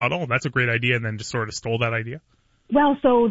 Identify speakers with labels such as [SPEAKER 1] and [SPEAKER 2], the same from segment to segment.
[SPEAKER 1] Oh, that's a great idea, and then just sort of stole that idea?
[SPEAKER 2] Well, so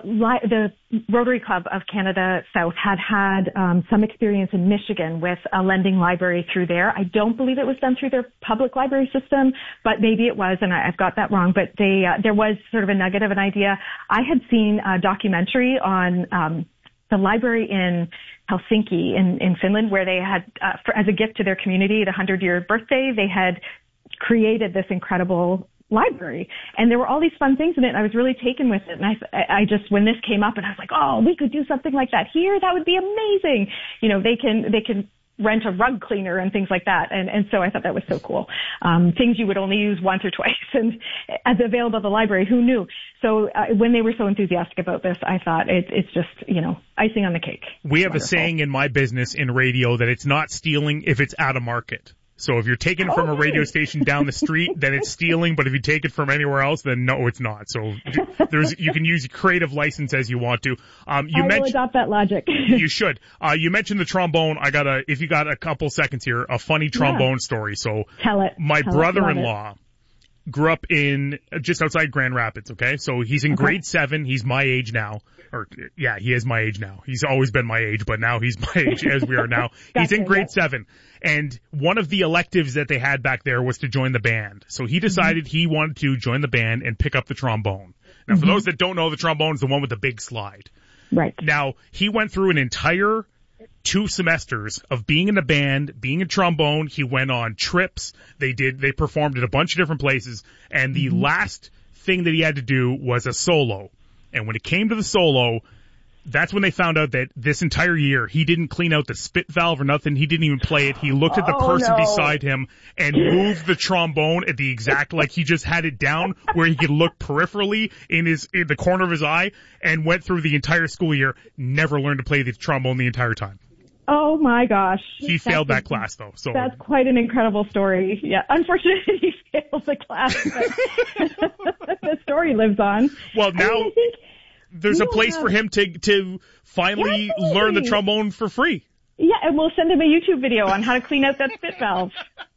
[SPEAKER 2] the Rotary Club of Canada South had some experience in Michigan with a lending library through there. I don't believe it was done through their public library system, but maybe it was, and I've got that wrong. But there was sort of a nugget of an idea. I had seen a documentary on the library in Helsinki in Finland, where they had, as a gift to their community at a 100-year birthday, they had created this incredible library, and there were all these fun things in it, and I was really taken with it. And I just, when this came up, and I was like, oh, we could do something like that here. That would be amazing. You know, they can rent a rug cleaner and things like that. And so I thought that was so cool. Things you would only use once or twice, and as available at the library, who knew? So when they were so enthusiastic about this, I thought it's just, you know, icing on the cake.
[SPEAKER 1] We have a saying in my business in radio that it's not stealing if it's out of market. So if you're taking it from a radio station down the street, then it's stealing. But if you take it from anywhere else, then no, it's not. So you can use creative license as you want to.
[SPEAKER 2] I will adopt that logic.
[SPEAKER 1] You should. You mentioned the trombone. If you got a couple seconds here, a funny trombone story. So
[SPEAKER 2] tell it.
[SPEAKER 1] My brother-in-law grew up in just outside Grand Rapids. Okay. So he's in grade 7. He's my age now. He is my age now. He's always been my age, but now he's my age as we are now. He's in grade 7. And one of the electives that they had back there was to join the band. So he decided he wanted to join the band and pick up the trombone. Now, for those that don't know, the trombone is the one with the big slide.
[SPEAKER 2] Right.
[SPEAKER 1] Now, he went through an entire 2 semesters of being in the band, being a trombone. He went on trips. They performed at a bunch of different places. And the last thing that he had to do was a solo. And when it came to the solo, that's when they found out that this entire year he didn't clean out the spit valve or nothing. He didn't even play it. He looked at the person beside him and moved the trombone at the exact, like he just had it down where he could look peripherally in the corner of his eye, and went through the entire school year, never learned to play the trombone the entire time.
[SPEAKER 2] Oh my gosh.
[SPEAKER 1] He failed that class though. So
[SPEAKER 2] that's quite an incredible story. Yeah. Unfortunately he failed the class, but the story lives on.
[SPEAKER 1] Well, now there's a place for him to finally learn the trombone for free.
[SPEAKER 2] Yeah, and we'll send him a YouTube video on how to clean out that spit valve.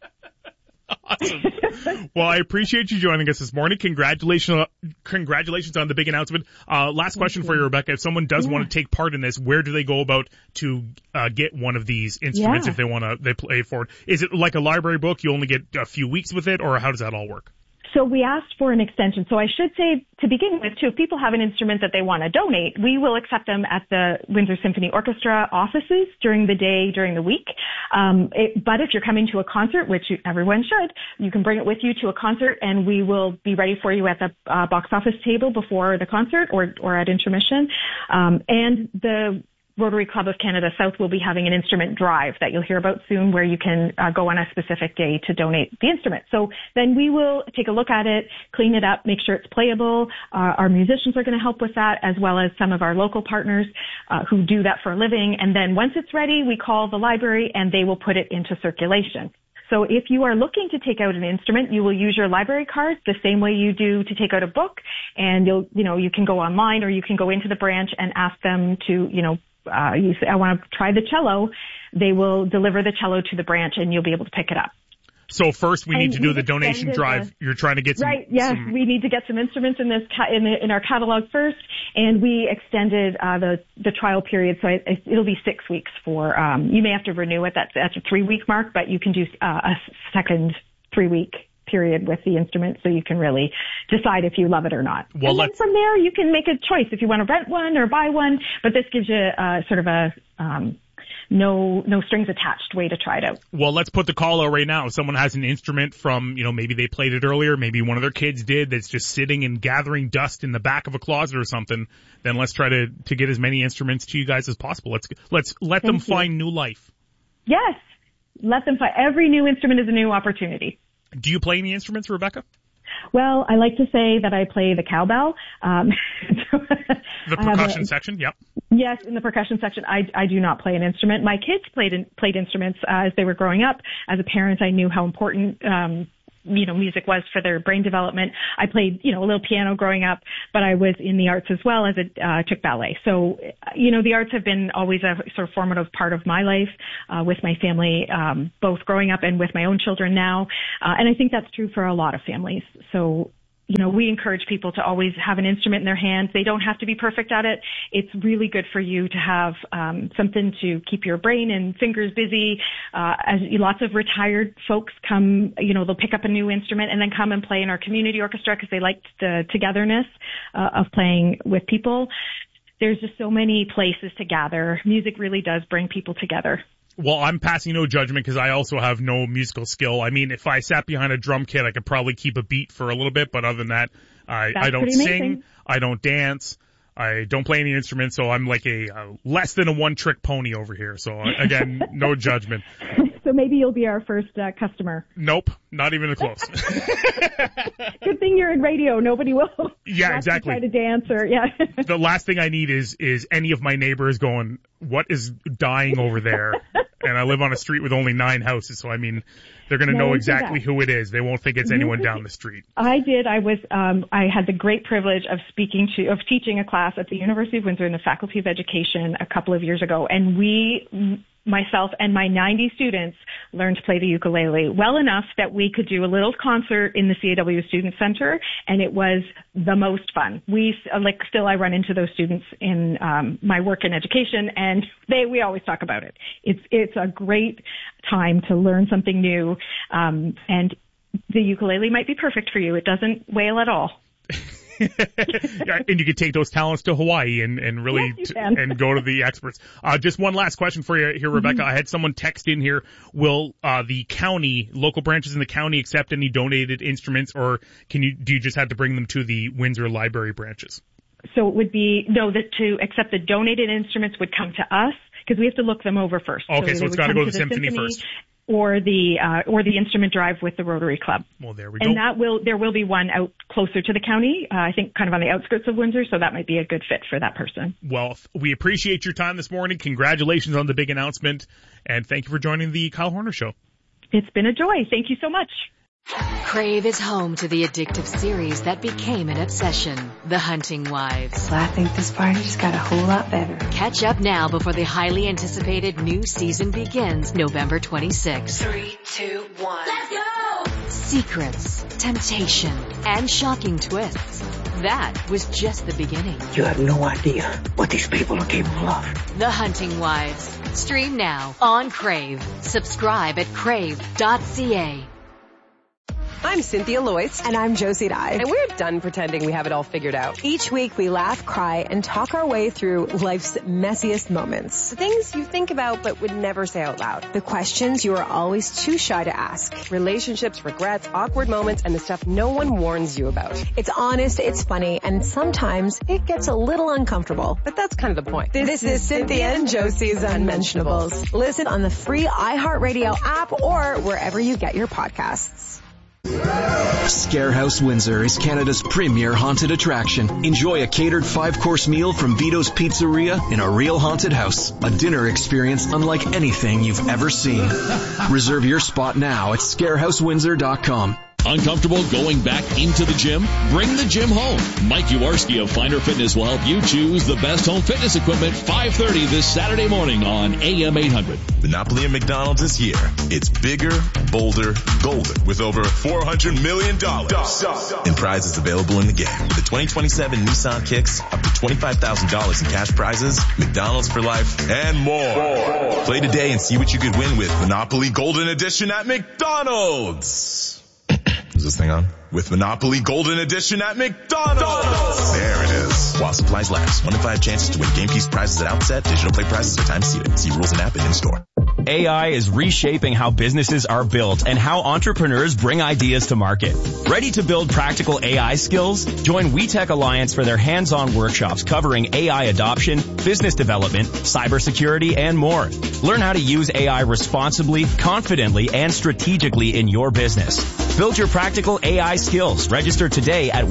[SPEAKER 1] Awesome. Well, I appreciate you joining us this morning. Congratulations on the big announcement. Last question for you, Rebecca. If someone does want to take part in this, where do they go about to get one of these instruments if they play for it? Is it like a library book? You only get a few weeks with it, or how does that all work?
[SPEAKER 2] So we asked for an extension. So I should say, to begin with, too, if people have an instrument that they want to donate, we will accept them at the Windsor Symphony Orchestra offices during the day, during the week. But if you're coming to a concert, which everyone should, you can bring it with you to a concert, and we will be ready for you at the box office table before the concert or at intermission. And the Rotary Club of Canada South will be having an instrument drive that you'll hear about soon, where you can go on a specific day to donate the instrument. So then we will take a look at it, clean it up, make sure it's playable. Our musicians are going to help with that, as well as some of our local partners who do that for a living. And then once it's ready, we call the library and they will put it into circulation. So if you are looking to take out an instrument, you will use your library card the same way you do to take out a book. And you can go online, or you can go into the branch and ask them to, you say, I want to try the cello. They will deliver the cello to the branch and you'll be able to pick it up.
[SPEAKER 1] So first we need to do the donation drive. You're trying to get some...
[SPEAKER 2] Right, yes. We need to get some instruments in our catalog first, and we extended the trial period, so it'll be 6 weeks for... you may have to renew it. That's a 3-week mark, but you can do a second 3-week period with the instrument, so you can really decide if you love it or not. Well, and then from there, you can make a choice if you want to rent one or buy one, but this gives you sort of a... no strings attached way to try it out.
[SPEAKER 1] Well, let's put the call out right now. If someone has an instrument from, maybe they played it earlier, maybe one of their kids did, that's just sitting and gathering dust in the back of a closet or something, then let's try to get as many instruments to you guys as possible. Let's let them find new life.
[SPEAKER 2] Yes. Let them find. Every new instrument is a new opportunity.
[SPEAKER 1] Do you play any instruments, Rebecca?
[SPEAKER 2] Well, I like to say that I play the cowbell.
[SPEAKER 1] The percussion section, yep.
[SPEAKER 2] Yes, in the percussion section, I do not play an instrument. My kids played instruments as they were growing up. As a parent, I knew how important music was for their brain development. I played a little piano growing up, but I was in the arts as well, as I took ballet. So the arts have been always a sort of formative part of my life with my family, both growing up and with my own children now. And I think that's true for a lot of families. So we encourage people to always have an instrument in their hands. They don't have to be perfect at it. It's really good for you to have something to keep your brain and fingers busy. As lots of retired folks come, they'll pick up a new instrument and then come and play in our community orchestra because they like the togetherness of playing with people. There's just so many places to gather. Music really does bring people together.
[SPEAKER 1] Well, I'm passing no judgment because I also have no musical skill. I mean, if I sat behind a drum kit, I could probably keep a beat for a little bit, but other than that, I don't sing, I don't dance, I don't play any instruments, so I'm like a less than a one-trick pony over here. So, again, no judgment.
[SPEAKER 2] So maybe you'll be our first customer.
[SPEAKER 1] Nope, not even close.
[SPEAKER 2] Good thing you're in radio. Nobody will.
[SPEAKER 1] Yeah, exactly.
[SPEAKER 2] Try to dance
[SPEAKER 1] The last thing I need is any of my neighbors going, what is dying over there? And I live on a street with only 9 houses, so I mean, they're going to know exactly who it is. They won't think it's anyone down the street.
[SPEAKER 2] I did. I had the great privilege of teaching a class at the University of Windsor in the Faculty of Education a couple of years ago, and myself and my 90 students learned to play the ukulele well enough that we could do a little concert in the CAW Student Center, and it was the most fun. I run into those students in my work in education, and we always talk about it. It's a great time to learn something new, and the ukulele might be perfect for you. It doesn't wail at all.
[SPEAKER 1] And you could take those talents to Hawaii and really and go to the experts. Just one last question for you here, Rebecca. I had someone text in here. Will the local branches in the county accept any donated instruments, or do you just have to bring them to the Windsor Library branches? So it would be to accept the donated instruments would come to us because we have to look them over first. Okay, so it's got to go to the symphony first. Or the instrument drive with the Rotary Club. Well, there we go. And there will be one out closer to the county, I think kind of on the outskirts of Windsor, so that might be a good fit for that person. Well, we appreciate your time this morning. Congratulations on the big announcement, and thank you for joining the Kyle Horner Show. It's been a joy. Thank you so much.
[SPEAKER 3] Crave is home to the addictive series that became an obsession, The Hunting Wives.
[SPEAKER 4] Well, I think this party just got a whole lot better.
[SPEAKER 3] Catch up now before the highly anticipated new season begins November 26th.
[SPEAKER 4] 3, 2, 1. Let's go!
[SPEAKER 3] Secrets, temptation, and shocking twists. That was just the beginning.
[SPEAKER 5] You have no idea what these people are capable of.
[SPEAKER 3] The Hunting Wives. Stream now on Crave. Subscribe at crave.ca.
[SPEAKER 6] I'm Cynthia Loyce.
[SPEAKER 7] And I'm Josie Dye.
[SPEAKER 6] And we're done pretending we have it all figured out.
[SPEAKER 7] Each week we laugh, cry, and talk our way through life's messiest moments.
[SPEAKER 6] The things you think about but would never say out loud.
[SPEAKER 7] The questions you are always too shy to ask.
[SPEAKER 6] Relationships, regrets, awkward moments, and the stuff no one warns you about.
[SPEAKER 7] It's honest, it's funny, and sometimes it gets a little uncomfortable.
[SPEAKER 6] But that's kind of the point.
[SPEAKER 7] This is Cynthia and Josie's Unmentionables. Listen on the free iHeartRadio app or wherever you get your podcasts.
[SPEAKER 8] Scarehouse Windsor is Canada's premier haunted attraction. Enjoy a catered 5-course meal from Vito's Pizzeria in a real haunted house. A dinner experience unlike anything you've ever seen. Reserve your spot now at ScarehouseWindsor.com.
[SPEAKER 9] Uncomfortable going back into the gym? Bring the gym home. Mike Uwarski of Finder Fitness will help you choose the best home fitness equipment 5:30 this Saturday morning on AM 800.
[SPEAKER 10] Monopoly at McDonald's is here. It's bigger, bolder, golden with over $400 million in prizes available in the game. The 2027 Nissan Kicks, up to $25,000 in cash prizes, McDonald's for life, and more. Play today and see what you could win with Monopoly Golden Edition at McDonald's. Is this thing on? With Monopoly Golden Edition at McDonald's. There it is. While supplies last. 1 in 5 chances to win game piece prizes at outset. Digital play prizes are time seated. See rules and app and in store.
[SPEAKER 11] AI is reshaping how businesses are built and how entrepreneurs bring ideas to market. Ready to build practical AI skills? Join WeTech Alliance for their hands-on workshops covering AI adoption, business development, cybersecurity, and more. Learn how to use AI responsibly, confidently, and strategically in your business. Build your practical AI skills. Register today at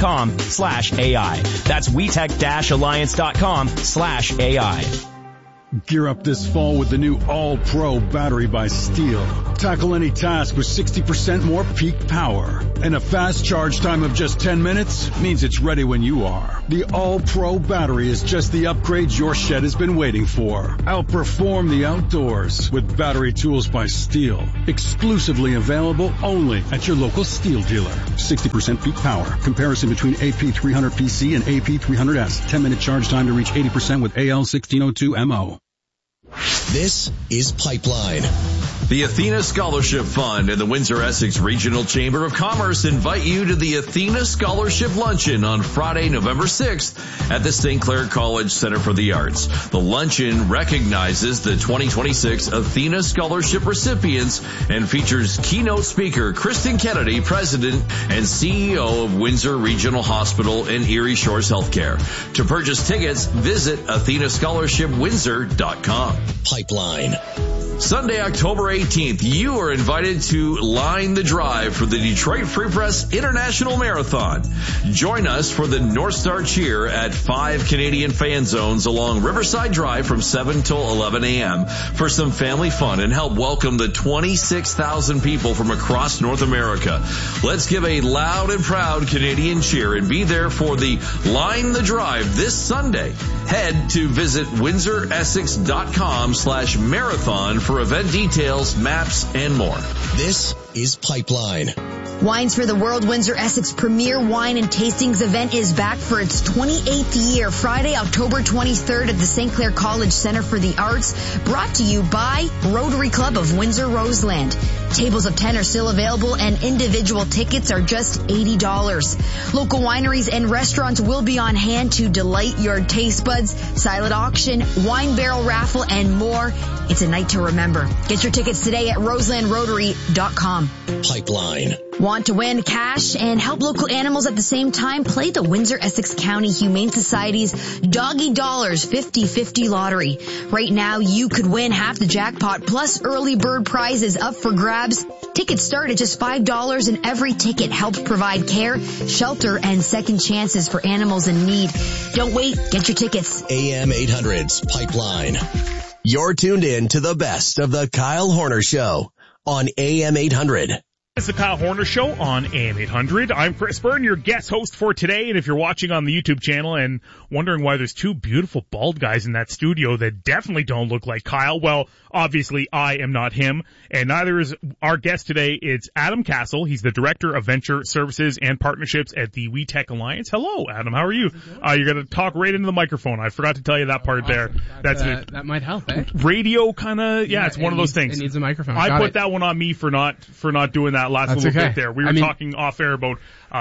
[SPEAKER 11] WeTech-Alliance.com/AI. That's WeTech-Alliance.com/AI.
[SPEAKER 12] Gear up this fall with the new All-Pro battery by Steel. Tackle any task with 60% more peak power. And a fast charge time of just 10 minutes means it's ready when you are. The All-Pro battery is just the upgrade your shed has been waiting for. Outperform the outdoors with battery tools by Steel. Exclusively available only at your local Steel dealer. 60% peak power. Comparison between AP300PC and AP300S. 10-minute charge time to reach 80% with AL1602MO.
[SPEAKER 13] This is Pipeline. The Athena Scholarship Fund and the Windsor-Essex Regional Chamber of Commerce invite you to the Athena Scholarship Luncheon on Friday, November 6th at the St. Clair College Center for the Arts. The luncheon recognizes the 2026 Athena Scholarship recipients and features keynote speaker Kristen Kennedy, President and CEO of Windsor Regional Hospital and Erie Shores Healthcare. To purchase tickets, visit AthenaScholarshipWindsor.com. Pipeline. Sunday, October 18th, you are invited to line the drive for the Detroit Free Press International Marathon. Join us for the North Star Cheer at 5 Canadian fan zones along Riverside Drive from 7 till 11 a.m. for some family fun and help welcome the 26,000 people from across North America. Let's give a loud and proud Canadian cheer and be there for the Line the Drive this Sunday. Head to visit WindsorEssex.com/marathon for event details, maps, and more. This is Pipeline.
[SPEAKER 14] Wines for the World Windsor-Essex premier wine and tastings event is back for its 28th year, Friday, October 23rd at the St. Clair College Center for the Arts, brought to you by Rotary Club of Windsor-Roseland. Tables of 10 are still available and individual tickets are just $80. Local wineries and restaurants will be on hand to delight your taste buds, silent auction, wine barrel raffle, and more. It's a night to remember. Get your tickets today at roselandrotary.com.
[SPEAKER 13] Pipeline.
[SPEAKER 14] Want to win cash and help local animals at the same time? Play the Windsor-Essex County Humane Society's Doggy Dollars 50-50 lottery. Right now, you could win half the jackpot plus early bird prizes up for grabs. Tickets start at just $5 and every ticket helps provide care, shelter, and second chances for animals in need. Don't wait. Get your tickets.
[SPEAKER 13] AM 800's Pipeline. You're tuned in to the best of the Kyle Horner Show on AM 800.
[SPEAKER 1] It's the Kyle Horner Show on AM 800. I'm Chris Byrne, your guest host for today. And if you're watching on the YouTube channel and wondering why there's two beautiful bald guys in that studio that definitely don't look like Kyle, well, obviously I am not him, and neither is our guest today. It's Adam Castle. He's the Director of Venture Services and Partnerships at the WeTech Alliance. Hello, Adam. How are you? You're going to talk right into the microphone. I forgot to tell you that part there.
[SPEAKER 15] That might help, eh?
[SPEAKER 1] Radio kind of, it's one of those things.
[SPEAKER 15] It needs a microphone.
[SPEAKER 1] I put that one on me for not doing that last little bit there. We were talking off air about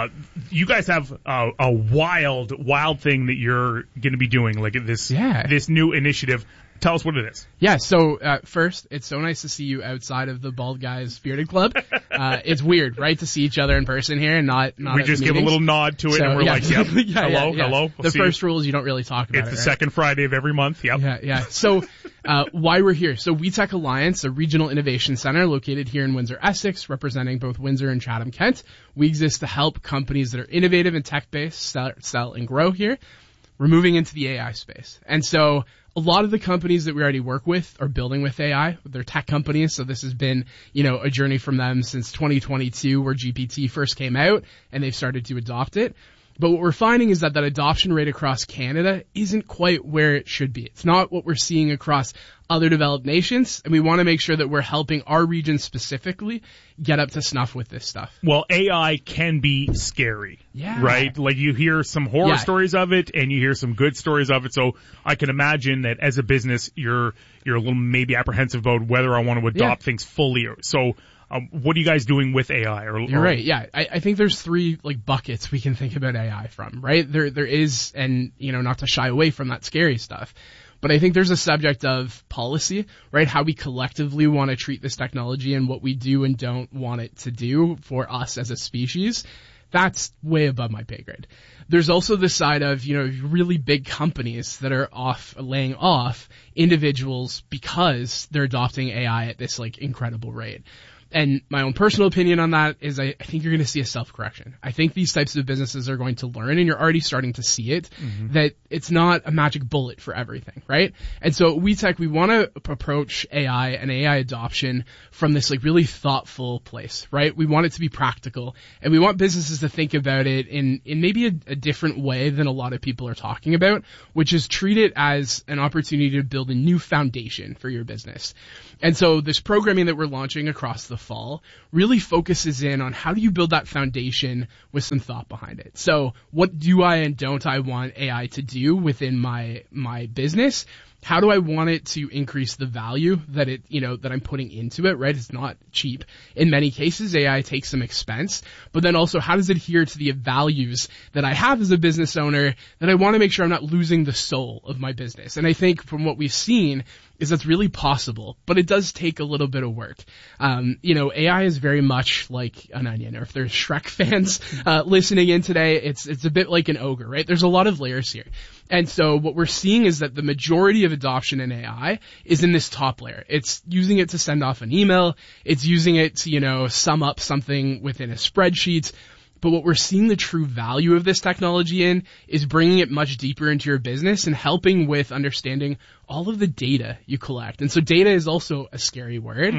[SPEAKER 1] you guys have a wild thing that you're going to be doing, like this new initiative. Tell us what it is.
[SPEAKER 15] Yeah, so first, it's so nice to see you outside of the Bald Guys Bearded Club. It's weird, right, to see each other in person here and not
[SPEAKER 1] we just give a little nod to it and we're like, yep, hello.
[SPEAKER 15] The first rule is you don't really talk about it.
[SPEAKER 1] It's the second Friday of every month, yep.
[SPEAKER 15] Yeah. So why we're here. So WeTech Alliance, a regional innovation center located here in Windsor-Essex, representing both Windsor and Chatham-Kent. We exist to help companies that are innovative and tech-based sell and grow here. We're moving into the AI space. And so a lot of the companies that we already work with are building with AI. They're tech companies, so this has been, a journey from them since 2022 where GPT first came out and they've started to adopt it. But what we're finding is that adoption rate across Canada isn't quite where it should be. It's not what we're seeing across other developed nations, and we want to make sure that we're helping our region specifically get up to snuff with this stuff.
[SPEAKER 1] Well, AI can be scary, right? Like you hear some horror stories of it, and you hear some good stories of it. So I can imagine that as a business, you're a little maybe apprehensive about whether I want to adopt things fully. So what are you guys doing with AI?
[SPEAKER 15] You're right. Yeah, I think there's three buckets we can think about AI from, right? There is, and not to shy away from that scary stuff. But I think there's a subject of policy, right? How we collectively want to treat this technology and what we do and don't want it to do for us as a species. That's way above my pay grade. There's also the side of, really big companies that are laying off individuals because they're adopting AI at this incredible rate. And my own personal opinion on that is I think you're going to see a self-correction. I think these types of businesses are going to learn, and you're already starting to see it, that it's not a magic bullet for everything, right? And so at WeTech, we want to approach AI and AI adoption from this like really thoughtful place, right? We want it to be practical, and we want businesses to think about it in maybe a different way than a lot of people are talking about, which is treat it as an opportunity to build a new foundation for your business. And so this programming that we're launching across the fall really focuses in on how do you build that foundation with some thought behind it. So what do I and don't I want AI to do within my business? How do I want it to increase the value that that I'm putting into it, right? It's not cheap. In many cases, AI takes some expense, but then also how does it adhere to the values that I have as a business owner that I want to make sure I'm not losing the soul of my business? And I think from what we've seen is that's really possible, but it does take a little bit of work. AI is very much like an onion, or if there's Shrek fans listening in today, it's a bit like an ogre, right? There's a lot of layers here. And so what we're seeing is that the majority of adoption in AI is in this top layer. It's using it to send off an email. It's using it to, sum up something within a spreadsheet. But what we're seeing the true value of this technology in is bringing it much deeper into your business and helping with understanding all of the data you collect. And so data is also a scary word,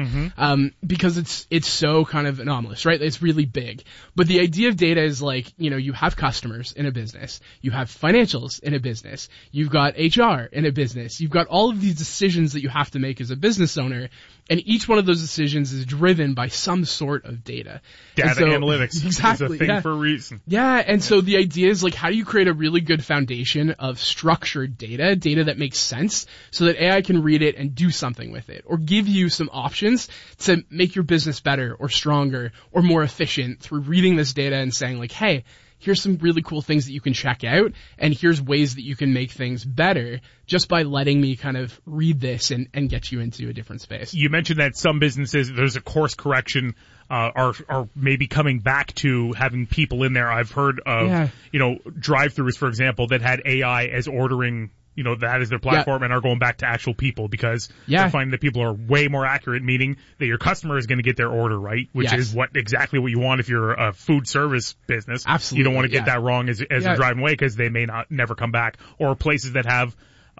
[SPEAKER 15] because it's so kind of anomalous, right? It's really big. But the idea of data is like, you have customers in a business, you have financials in a business, you've got HR in a business, you've got all of these decisions that you have to make as a business owner. And each one of those decisions is driven by some sort of data.
[SPEAKER 1] Data analytics
[SPEAKER 15] exactly,
[SPEAKER 1] is a thing for a reason.
[SPEAKER 15] Yeah, and so the idea is like, how do you create a really good foundation of structured data that makes sense, so that AI can read it and do something with it, or give you some options to make your business better or stronger or more efficient through reading this data and saying like, hey, here's some really cool things that you can check out, and here's ways that you can make things better just by letting me kind of read this and get you into a different space.
[SPEAKER 1] You mentioned that some businesses, there's a course correction, are maybe coming back to having people in there. I've heard of, drive-thrus, for example, that had AI as ordering, that is their platform, and are going back to actual people because they're finding that people are way more accurate, meaning that your customer is going to get their order right, which is exactly what you want if you're a food service business.
[SPEAKER 15] Absolutely.
[SPEAKER 1] You don't want to get that wrong as you're driving away, because they may never come back. Or places that have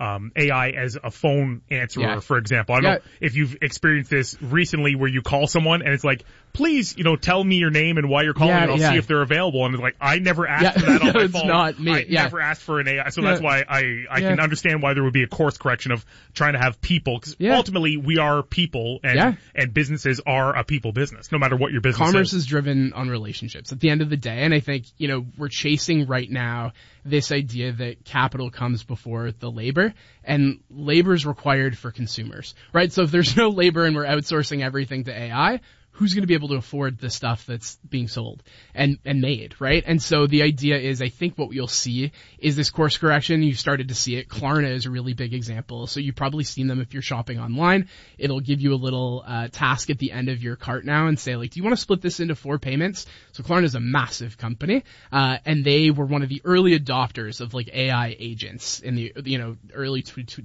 [SPEAKER 1] AI as a phone answerer, for example. I don't know if you've experienced this recently where you call someone and it's like, please, tell me your name and why you're calling, and I'll see if they're available. And it's like, I never asked for that on my phone.
[SPEAKER 15] It's not me.
[SPEAKER 1] I never asked for an AI. So that's why I can understand why there would be a course correction of trying to have people, because ultimately we are people, and businesses are a people business, no matter what your business
[SPEAKER 15] Commerce is driven on relationships at the end of the day. And I think, we're chasing right now this idea that capital comes before the labor, and labor is required for consumers, right? So if there's no labor and we're outsourcing everything to AI, who's going to be able to afford the stuff that's being sold and made, right? And so the idea is, I think what you'll see is this course correction. You've started to see it. Klarna is a really big example. So you've probably seen them if you're shopping online. It'll give you a little task at the end of your cart now and say, like, do you want to split this into 4 payments? So Klarna is a massive company, and they were one of the early adopters of like AI agents in the early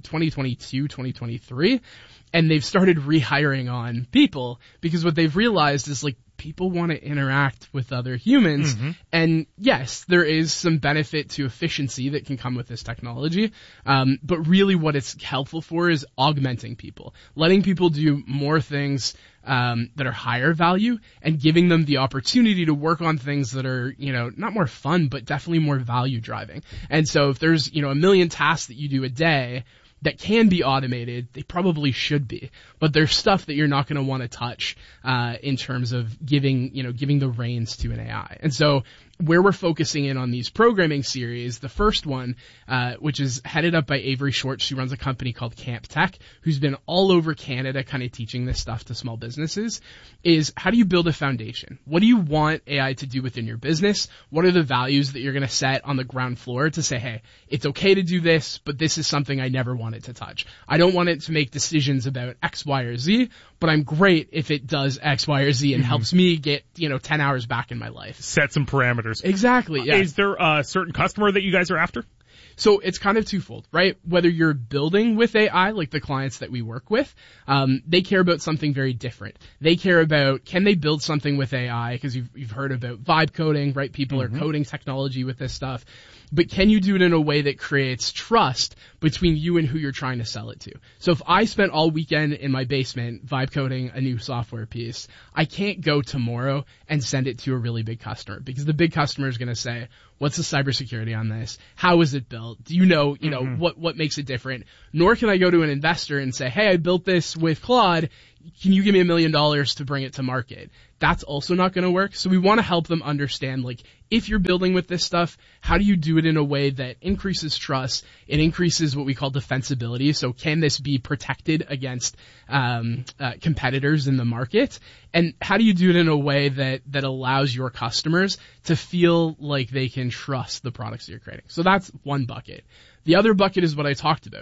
[SPEAKER 15] 2022, 2023. And they've started rehiring on people because what they've realized is like people want to interact with other humans. And yes, there is some benefit to efficiency that can come with this technology. But really what it's helpful for is augmenting people, letting people do more things that are higher value, and giving them the opportunity to work on things that are, not more fun, but definitely more value driving. And so if there's, a million tasks that you do a day that can be automated, they probably should be. But there's stuff that you're not going to want to touch in terms of giving the reins to an AI. And so where we're focusing in on these programming series, the first one, which is headed up by Avery Schwartz, who runs a company called Camp Tech, who's been all over Canada kind of teaching this stuff to small businesses, is how do you build a foundation? What do you want AI to do within your business? What are the values that you're going to set on the ground floor to say, hey, it's okay to do this, but this is something I never want it to touch. I don't want it to make decisions about X, Y, or Z, but I'm great if it does X, Y, or Z and helps me get, 10 hours back in my life.
[SPEAKER 1] Set some parameters.
[SPEAKER 15] Exactly, yeah.
[SPEAKER 1] Is there a certain customer that you guys are after?
[SPEAKER 15] So it's kind of twofold, right? Whether you're building with AI, like the clients that we work with, they care about something very different. They care about, can they build something with AI? Because you've heard about vibe coding, right? People are coding technology with this stuff. But can you do it in a way that creates trust between you and who you're trying to sell it to? So if I spent all weekend in my basement vibe coding a new software piece, I can't go tomorrow and send it to a really big customer, because the big customer is going to say, what's the cybersecurity on this? How is it built? Do you know, what makes it different? Nor can I go to an investor and say, hey, I built this with Claude. Can you give me $1 million to bring it to market? That's also not going to work. So we want to help them understand, like, if you're building with this stuff, how do you do it in a way that increases trust? It increases what we call defensibility. So can this be protected against competitors in the market? And how do you do it in a way that allows your customers to feel like they can trust the products that you're creating? So that's one bucket. The other bucket is what I talked about.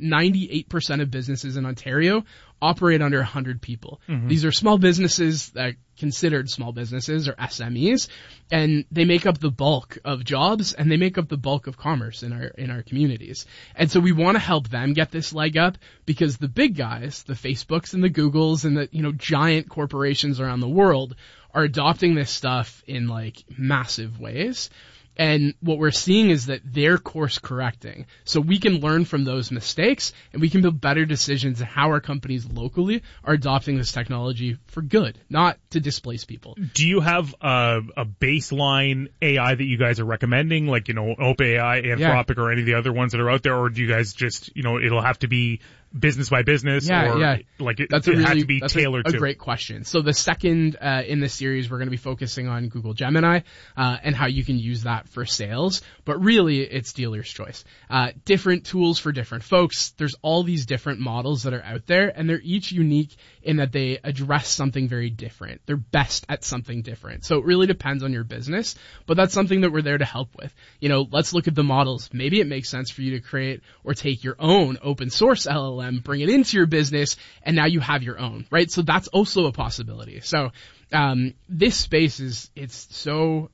[SPEAKER 15] 98% of businesses in Ontario operate under 100 people. These are small businesses that are considered small businesses, or SMEs, and they make up the bulk of jobs, and they make up the bulk of commerce in our communities. And so we want to help them get this leg up, because the big guys, the Facebooks and the Googles and the giant corporations around the world, are adopting this stuff in like massive ways. And what we're seeing is that they're course correcting. So we can learn from those mistakes, and we can build better decisions on how our companies locally are adopting this technology for good, not to displace people.
[SPEAKER 1] Do you have a baseline AI that you guys are recommending, like, OpenAI, Anthropic, or any of the other ones that are out there? Or do you guys just, it'll have to be business by business, like it has to be tailored to?
[SPEAKER 15] A great question. So the second in this series, we're going to be focusing on Google Gemini and how you can use that for sales. But really, it's dealer's choice. Different tools for different folks. There's all these different models that are out there, and they're each unique in that they address something very different. They're best at something different. So it really depends on your business, but that's something that we're there to help with. Let's look at the models. Maybe it makes sense for you to create or take your own open source LLM, bring it into your business, and now you have your own, right? So that's also a possibility. So this space it's so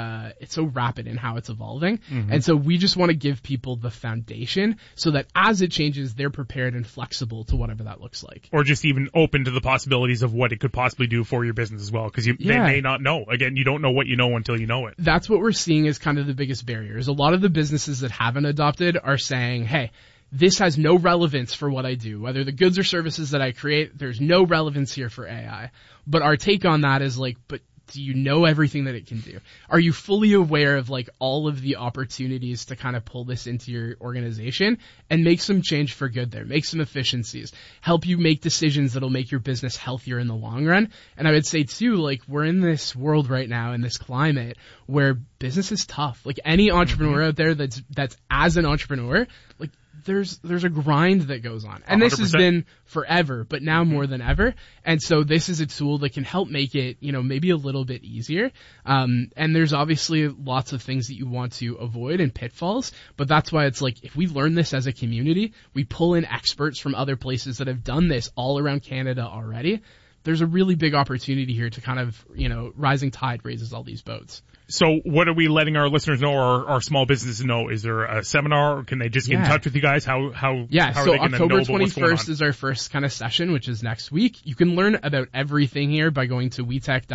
[SPEAKER 15] rapid in how it's evolving. And so we just want to give people the foundation so that as it changes, they're prepared and flexible to whatever that looks like.
[SPEAKER 1] Or just even open to the possibilities of what it could possibly do for your business as well, because they may not know. Again, you don't know what you know until you know it.
[SPEAKER 15] That's what we're seeing is kind of the biggest barriers. A lot of the businesses that haven't adopted are saying, hey, this has no relevance for what I do. Whether the goods or services that I create, there's no relevance here for AI. But our take on that is like, but do you know everything that it can do? Are you fully aware of like all of the opportunities to kind of pull this into your organization and make some change for good there, make some efficiencies, help you make decisions that'll make your business healthier in the long run? And I would say too, like, we're in this world right now, in this climate where business is tough. Like, any entrepreneur out there that's as an entrepreneur, like, there's a grind that goes on. And 100%. This has been forever, but now more than ever. And so this is a tool that can help make it, maybe a little bit easier. And there's obviously lots of things that you want to avoid and pitfalls, but that's why it's like, if we learn this as a community, we pull in experts from other places that have done this all around Canada already, there's a really big opportunity here to kind of, rising tide raises all these boats.
[SPEAKER 1] So what are we letting our listeners know, or our small businesses know? Is there a seminar, or can they just get in touch with you guys? How are they going to know about what's going on?
[SPEAKER 15] So October 21st is our first kind of session, which is next week. You can learn about everything here by going to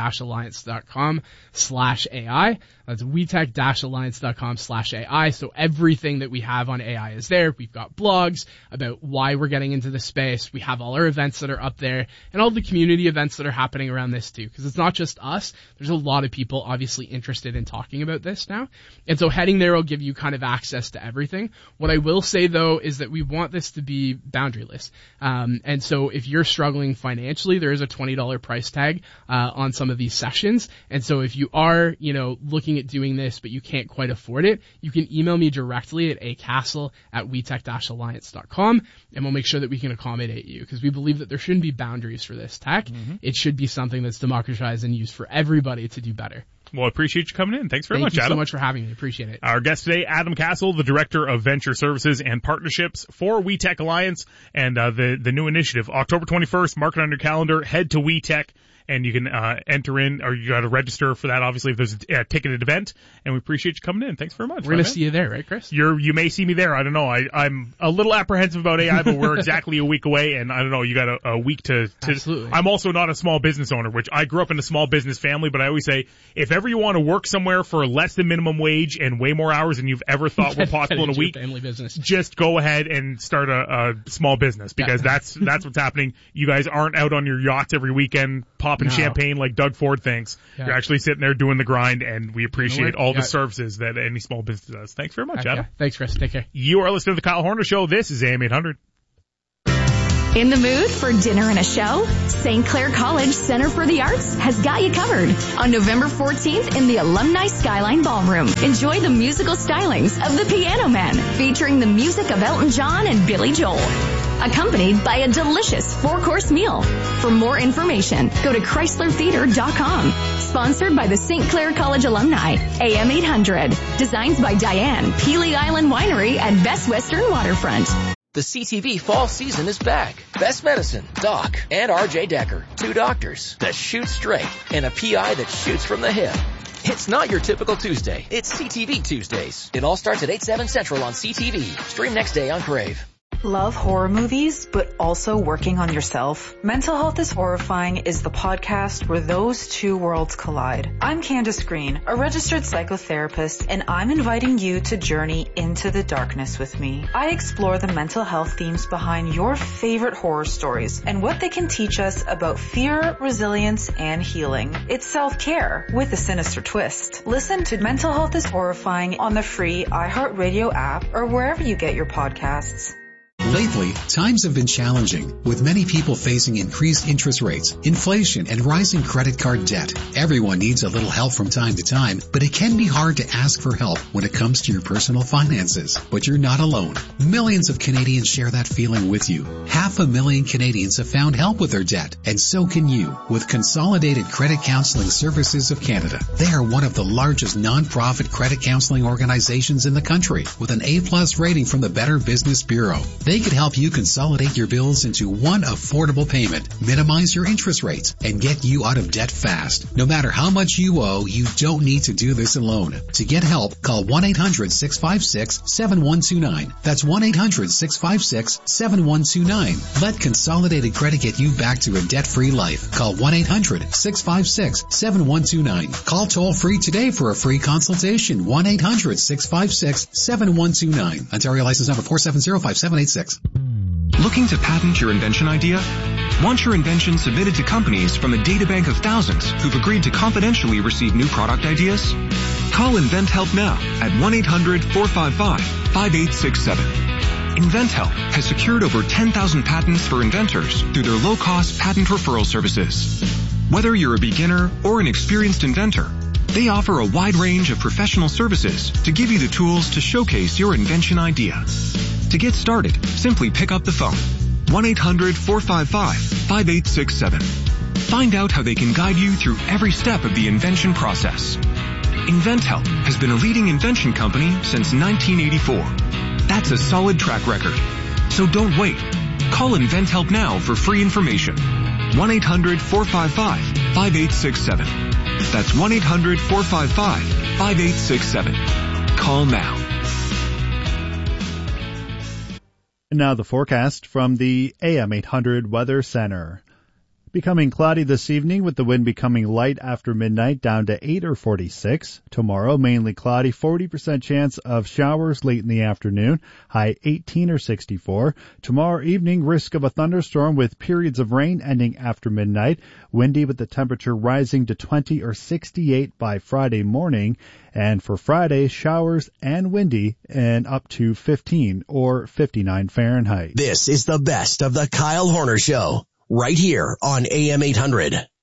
[SPEAKER 15] wetech-alliance.com/AI. That's wetech-alliance.com/AI. So everything that we have on AI is there. We've got blogs about why we're getting into this space. We have all our events that are up there, and all the community events that are happening around this too. Because it's not just us. There's a lot of people obviously interested in talking about this now. And so heading there will give you kind of access to everything. What I will say though is that we want this to be boundaryless. And so if you're struggling financially, there is a $20 price tag on some of these sessions. And so if you are, looking at doing this, but you can't quite afford it, you can email me directly at acastle@wetech-alliance.com, and we'll make sure that we can accommodate you, because we believe that there shouldn't be boundaries for this tech. It should be something that's democratized and used for everybody to do better.
[SPEAKER 1] Well, I appreciate you coming in. Thanks very much, Adam.
[SPEAKER 15] Thank you so much for having me. Appreciate it.
[SPEAKER 1] Our guest today, Adam Castle, the Director of Venture Services and Partnerships for WeTech Alliance, and the new initiative, October 21st. Mark it on your calendar. Head to WeTech and you can enter in, or you got to register for that, obviously, if there's a ticketed event, and we appreciate you coming in. Thanks very much.
[SPEAKER 15] We're going to see you there, right, Chris?
[SPEAKER 1] You may see me there. I don't know. I'm a little apprehensive about AI, but we're exactly a week away, and I don't know, you got a week to
[SPEAKER 15] Absolutely.
[SPEAKER 1] I'm also not a small business owner, which I grew up in a small business family, but I always say, if ever you want to work somewhere for less than minimum wage and way more hours than you've ever thought were possible in a week,
[SPEAKER 15] family business.
[SPEAKER 1] just go ahead and start a small business, because that's what's happening. You guys aren't out on your yachts every weekend popping champagne like Doug Ford thinks. You're actually sitting there doing the grind, and we appreciate all the services that any small business does. Thanks very much, Adam.
[SPEAKER 15] Thanks, Chris. Take care.
[SPEAKER 1] You are listening to the Kyle Horner Show. This is AM 800.
[SPEAKER 16] In the mood for dinner and a show? St. Clair College Center for the Arts has got you covered. On November 14th in the Alumni Skyline Ballroom, enjoy the musical stylings of The Piano Man, featuring the music of Elton John and Billy Joel, accompanied by a delicious 4-course meal. For more information, go to ChryslerTheater.com. Sponsored by the St. Clair College alumni, AM 800. Designs by Diane, Peely Island Winery, and Best Western Waterfront.
[SPEAKER 17] The CTV fall season is back. Best Medicine, Doc, and RJ Decker. 2 doctors that shoot straight and a PI that shoots from the hip. It's not your typical Tuesday. It's CTV Tuesdays. It all starts at 8/7 Central on CTV. Stream next day on Crave.
[SPEAKER 18] Love horror movies, but also working on yourself? Mental Health is Horrifying is the podcast where those two worlds collide. I'm Candace Green, a registered psychotherapist, and I'm inviting you to journey into the darkness with me. I explore the mental health themes behind your favorite horror stories and what they can teach us about fear, resilience, and healing. It's self-care with a sinister twist. Listen to Mental Health is Horrifying on the free iHeartRadio app or wherever you get your podcasts.
[SPEAKER 19] Lately, times have been challenging, with many people facing increased interest rates, inflation, and rising credit card debt. Everyone needs a little help from time to time, but it can be hard to ask for help when it comes to your personal finances. But you're not alone. Millions of Canadians share that feeling with you. 500,000 Canadians have found help with their debt, and so can you with Consolidated Credit Counseling Services of Canada. They are one of the largest non-profit credit counseling organizations in the country, with an A+ rating from the Better Business Bureau. They could help you consolidate your bills into one affordable payment, minimize your interest rates, and get you out of debt fast. No matter how much you owe, you don't need to do this alone. To get help, call 1-800-656-7129. That's 1-800-656-7129. Let Consolidated Credit get you back to a debt-free life. Call 1-800-656-7129. Call toll-free today for a free consultation. 1-800-656-7129. Ontario license number 4705786.
[SPEAKER 20] Looking to patent your invention idea? Want your invention submitted to companies from a databank of thousands who've agreed to confidentially receive new product ideas? Call InventHelp now at 1-800-455-5867. InventHelp has secured over 10,000 patents for inventors through their low-cost patent referral services. Whether you're a beginner or an experienced inventor, they offer a wide range of professional services to give you the tools to showcase your invention idea. To get started, simply pick up the phone. 1-800-455-5867. Find out how they can guide you through every step of the invention process. InventHelp has been a leading invention company since 1984. That's a solid track record. So don't wait. Call InventHelp now for free information. 1-800-455-5867. That's 1-800-455-5867. Call now.
[SPEAKER 21] And now the forecast from the AM 800 Weather Center. Becoming cloudy this evening with the wind becoming light after midnight down to 8 or 46. Tomorrow, mainly cloudy, 40% chance of showers late in the afternoon, high 18 or 64. Tomorrow evening, risk of a thunderstorm with periods of rain ending after midnight. Windy with the temperature rising to 20 or 68 by Friday morning. And for Friday, showers and windy and up to 15 or 59 Fahrenheit.
[SPEAKER 22] This is the best of the Kyle Horner Show, right here on AM 800.